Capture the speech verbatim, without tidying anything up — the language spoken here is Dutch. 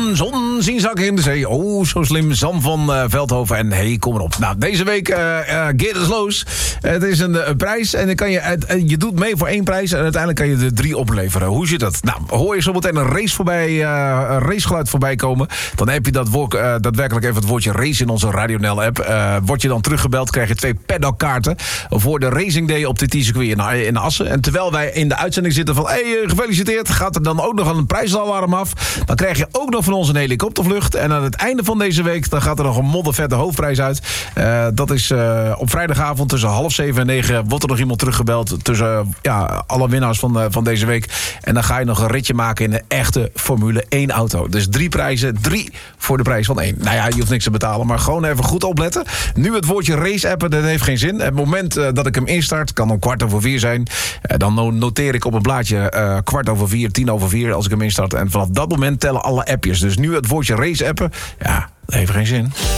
zon, zon zien zakken in de zee. Oh, zo slim. Sam van uh, Veldhoven en hey, kom erop. Nou, deze week uh, uh, Geert Loos. Uh, het is een, een prijs en dan kan je, uh, je doet mee voor één prijs en uiteindelijk kan je er drie opleveren. Hoe zit dat? Nou, hoor je zo meteen een race voorbij, uh, een racegeluid voorbij komen. Dan heb je dat woord, uh, daadwerkelijk even het woordje race in onze RadioNL app. Uh, word je dan teruggebeld, krijg je twee paddockkaarten voor de Racing Day op de T-circuit in, in Assen. En terwijl wij in de uitzending zitten van hey, uh, gefeliciteerd, gaat er dan ook nog een prijsalarm af. Dan krijg je ook nog van ons een helikoptervlucht. En aan het einde van deze week dan gaat er nog een moddervette hoofdprijs uit. Uh, dat is uh, op vrijdagavond tussen half zeven en negen wordt er nog iemand teruggebeld tussen uh, ja, alle winnaars van, uh, van deze week. En dan ga je nog een ritje maken in een echte Formule één auto. Dus drie prijzen, drie voor de prijs van één. Nou ja, je hoeft niks te betalen, maar gewoon even goed opletten. Nu het woordje race appen, dat heeft geen zin. Het moment uh, dat ik hem instart, kan om kwart over vier zijn. Uh, dan noteer ik op een blaadje uh, kwart over vier, tien over vier als ik hem instart. En vanaf dat moment tellen alle appjes. Dus nu het woordje race appen, ja, dat heeft geen zin.